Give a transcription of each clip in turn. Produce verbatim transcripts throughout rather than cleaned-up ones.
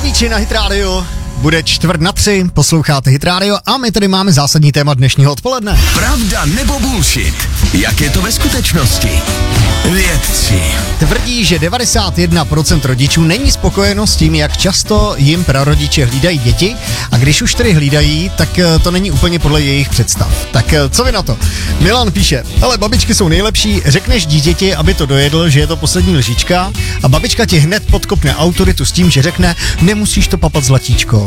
Zdravíči na Hit Radio. Bude čtvrt na tři, posloucháte Hit Radio a my tady máme zásadní téma dnešního odpoledne. Pravda nebo bullshit? Jak je to ve skutečnosti? Vědci tvrdí, že devadesát jedna procent rodičů není spokojeno s tím, jak často jim prarodiče hlídají děti, a když už tedy hlídají, tak to není úplně podle jejich představ. Tak co vy na to? Milan píše: hele, babičky jsou nejlepší, řekneš dítěti, aby to dojedl, že je to poslední lžička, a babička ti hned podkopne autoritu s tím, že řekne: nemusíš to papat, zlatíčko.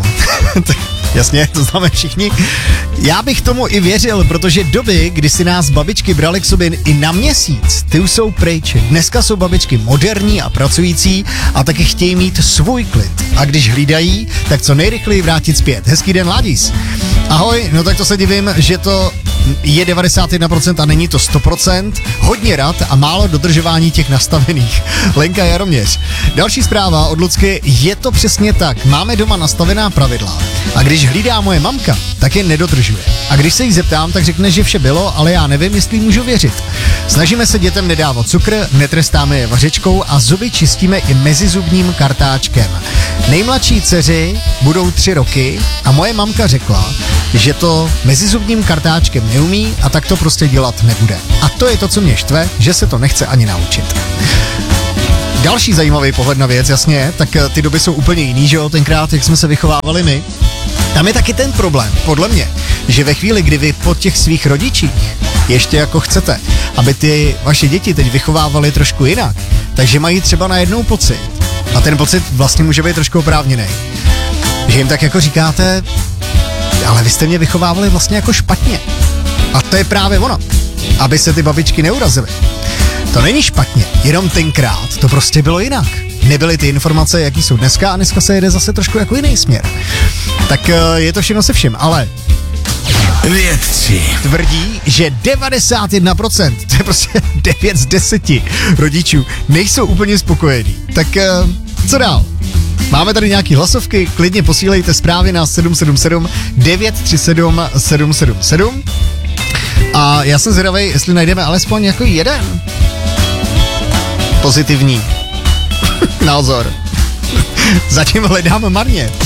Jasně, to známe všichni. Já bych tomu i věřil, protože doby, kdy si nás babičky brali k sobě i na měsíc, ty už jsou pryč. Dneska jsou babičky moderní a pracující a taky chtějí mít svůj klid. A když hlídají, tak co nejrychleji vrátit zpět. Hezký den, Ládis. Ahoj, no tak to se divím, že to je devadesát jedna procent a není to sto procent. Hodně rad a málo dodržování těch nastavených. Lenka Jaroměř. Další zpráva od Lucky: je to přesně tak. Máme doma nastavená pravidla a když hlídá moje mamka, tak je nedodržuje. A když se jí zeptám, tak řekne, že vše bylo, ale já nevím, jestli můžu věřit. Snažíme se dětem nedávat cukr, netrestáme je vařečkou a zuby čistíme i mezizubním kartáčkem. Nejmladší dceři budou tři roky a moje mamka řekla, že to mezizubním kartáčkem neumí a tak to prostě dělat nebude. A to je to, co mě štve, že se to nechce ani naučit. Další zajímavý pohled na věc, jasně, tak ty doby jsou úplně jiný, že jo, tenkrát, jak jsme se vychovávali my. Tam je taky ten problém, podle mě, že ve chvíli, kdy vy po těch svých rodičích ještě jako chcete, aby ty vaše děti teď vychovávali trošku jinak, takže mají třeba najednou pocit, a ten pocit vlastně může být trošku oprávněný, že jim tak jako říkáte: ale vy jste mě vychovávali vlastně jako špatně. A to je právě ono, aby se ty babičky neurazily. To není špatně, jenom tenkrát to prostě bylo jinak. Nebyly ty informace, jaký jsou dneska, a dneska se jede zase trošku jako jiný směr. Tak je to všechno se vším, ale vědci tvrdí, že devadesát jedna procent, to je prostě devět z deseti rodičů, nejsou úplně spokojení. Tak co dál? Máme tady nějaký hlasovky, klidně posílejte zprávy na sedm sedm sedm devět tři sedm sedm sedm sedm. A já jsem zvědavej, jestli najdeme alespoň jako jeden pozitivní názor. Zatím hledám marně.